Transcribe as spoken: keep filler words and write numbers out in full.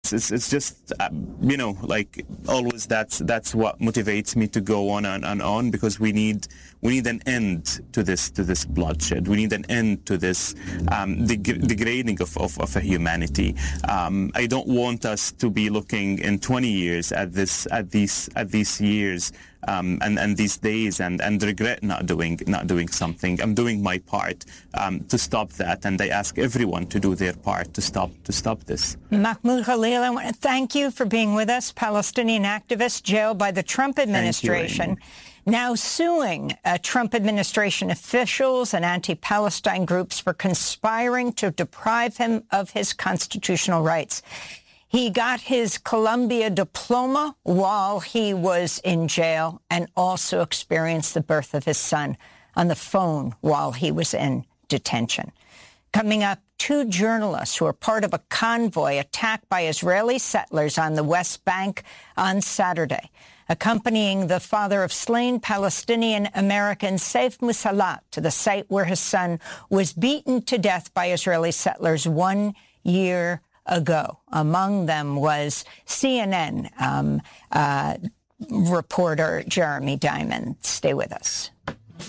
It's, it's just, um, you know, like always that's that's what motivates me to go on and, and on, because we need we need an end to this to this bloodshed. We need an end to this um, deg- degrading of, of, of a humanity. Um, I don't want us to be looking in twenty years at this at these at these years um, and and these days and, and regret not doing not doing something. I'm doing my part um, to stop that, and I ask everyone to do their part to stop to stop this. Mahmoud Khalil, I want to thank you for being with us. Palestinian activist jailed by the Trump administration, now suing uh, Trump administration officials and anti-Palestine groups for conspiring to deprive him of his constitutional rights. He got his Columbia diploma while he was in jail and also experienced the birth of his son on the phone while he was in detention. Coming up, two journalists who are part of a convoy attacked by Israeli settlers on the West Bank on Saturday, accompanying the father of slain Palestinian American Saif Musalat to the site where his son was beaten to death by Israeli settlers one year ago. Among them was C N N um, uh, reporter Jeremy Diamond. Stay with us.